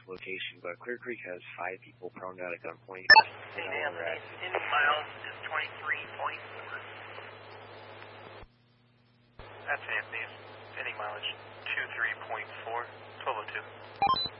location, but Clear Creek has 5 people prone at a gunpoint. Indy miles is 23.4. That's Anthony's. Indy mileage 23.4. 1202.